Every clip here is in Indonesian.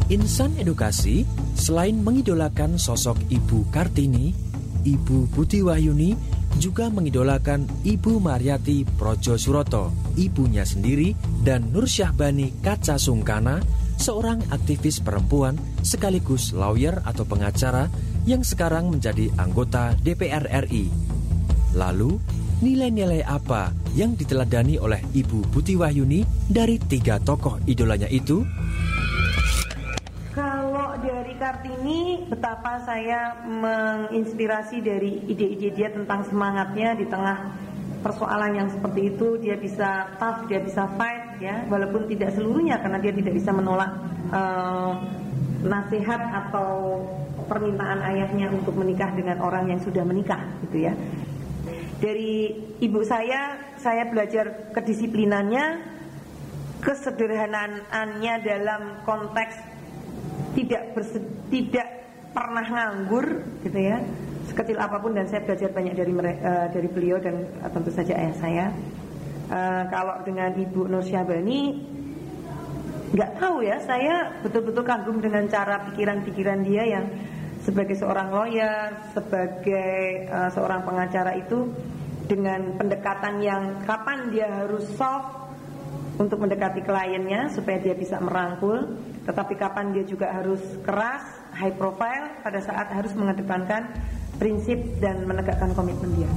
Insan Edukasi selain mengidolakan sosok Ibu Kartini, Ibu Buti Wahyuni juga mengidolakan Ibu Mariati Projo Suroto, ibunya sendiri, dan Nur Syahbani Kaca Sungkana, seorang aktivis perempuan sekaligus lawyer atau pengacara yang sekarang menjadi anggota DPR RI. Lalu, nilai-nilai apa yang diteladani oleh Ibu Buti Wahyuni dari 3 tokoh idolanya itu? Kalau dari Kartini, betapa saya menginspirasi dari ide-ide dia tentang semangatnya di tengah persoalan yang seperti itu. Dia bisa tough, dia bisa fight, ya, walaupun tidak seluruhnya karena dia tidak bisa menolak nasihat atau permintaan ayahnya untuk menikah dengan orang yang sudah menikah, gitu ya. Dari ibu saya belajar kedisiplinannya, kesederhanaannya dalam konteks tidak pernah nganggur, gitu ya, sekecil apapun. Dan saya belajar banyak dari beliau dan tentu saja ayah saya. Kalau dengan Ibu Nur Syahbani, nggak tahu ya, saya betul-betul kagum dengan cara pikiran-pikiran dia yang sebagai seorang lawyer, sebagai seorang pengacara itu, dengan pendekatan yang kapan dia harus soft untuk mendekati kliennya supaya dia bisa merangkul, tetapi kapan dia juga harus keras, high profile pada saat harus mengedepankan prinsip dan menegakkan komitmen dia.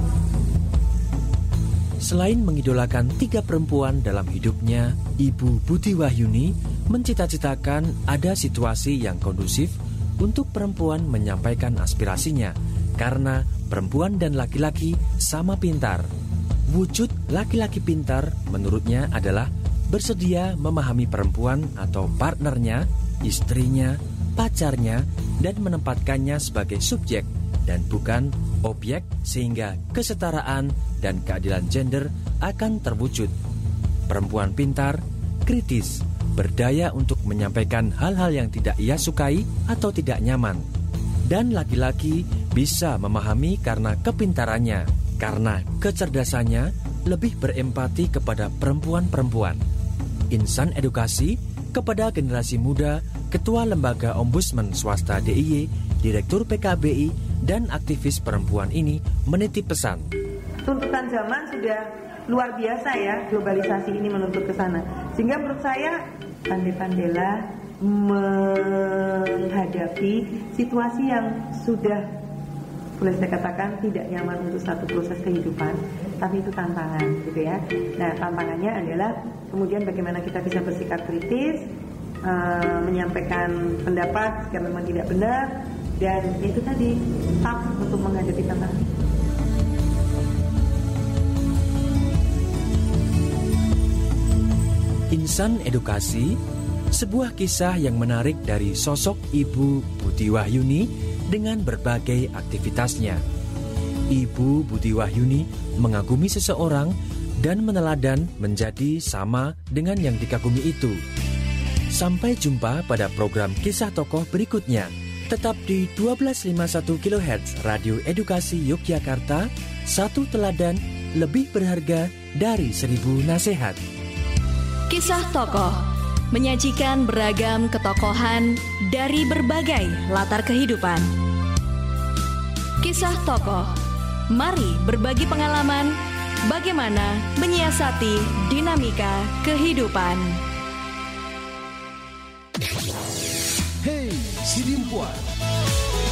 Selain mengidolakan 3 perempuan dalam hidupnya, Ibu Buti Wahyuni mencita-citakan ada situasi yang kondusif untuk perempuan menyampaikan aspirasinya, karena perempuan dan laki-laki sama pintar. Wujud laki-laki pintar menurutnya adalah bersedia memahami perempuan atau partnernya, istrinya, pacarnya, dan menempatkannya sebagai subjek dan bukan objek, sehingga kesetaraan dan keadilan gender akan terwujud. Perempuan pintar, kritis, berdaya untuk menyampaikan hal-hal yang tidak ia sukai atau tidak nyaman. Dan laki-laki bisa memahami karena kepintarannya, karena kecerdasannya lebih berempati kepada perempuan-perempuan. Insan Edukasi kepada generasi muda, Ketua Lembaga Ombudsman Swasta DIY, Direktur PKBI, dan aktivis perempuan ini menitip pesan. Tuntutan zaman sudah luar biasa ya, globalisasi ini menuntut ke sana. Sehingga menurut saya pandai-pandailah menghadapi situasi yang sudah, boleh saya katakan, tidak nyaman untuk satu proses kehidupan, tapi itu tantangan, gitu ya. Nah, tantangannya adalah kemudian bagaimana kita bisa bersikap kritis, menyampaikan pendapat jika memang tidak benar, dan itu tadi, tough untuk menghadapi tantangan. Insan Edukasi, sebuah kisah yang menarik dari sosok Ibu Buti Wahyuni dengan berbagai aktivitasnya. Ibu Buti Wahyuni mengagumi seseorang dan meneladan menjadi sama dengan yang dikagumi itu. Sampai jumpa pada program Kisah Tokoh berikutnya. Tetap di 1251 kHz Radio Edukasi Yogyakarta, satu teladan lebih berharga dari 1000 nasihat. Kisah Tokoh menyajikan beragam ketokohan dari berbagai latar kehidupan. Kisah Tokoh, mari berbagi pengalaman bagaimana menyiasati dinamika kehidupan. Hey, si Dimpuan,